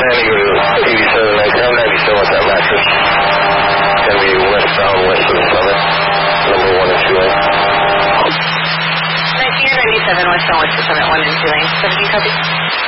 planning to go to 87 nighttime, 97 with that mattress. It's going to be westbound, west of the summit, number 1 and 2 lane. 1997 westbound, west of the summit, 1 and 2 lane. 17 copy.